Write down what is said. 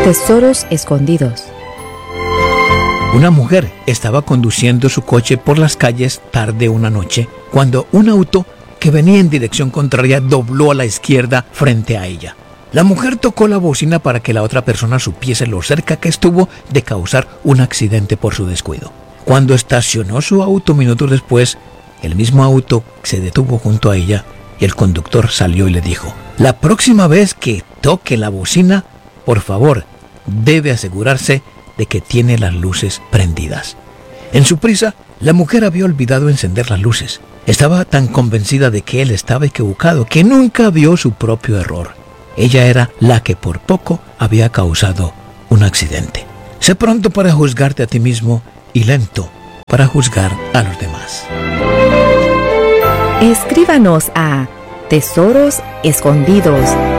Tesoros escondidos. Una mujer estaba conduciendo su coche por las calles tarde una noche cuando un auto que venía en dirección contraria dobló a la izquierda frente a ella. La mujer tocó la bocina para que la otra persona supiese lo cerca que estuvo de causar un accidente por su descuido. Cuando estacionó su auto minutos después, el mismo auto se detuvo junto a ella y el conductor salió y le dijo: la próxima vez que toque la bocina, por favor, debe asegurarse de que tiene las luces prendidas. En su prisa, la mujer había olvidado encender las luces. Estaba tan convencida de que él estaba equivocado que nunca vio su propio error. Ella era la que por poco había causado un accidente. Sé pronto para juzgarte a ti mismo y lento para juzgar a los demás. Escríbanos a tesorosescondidos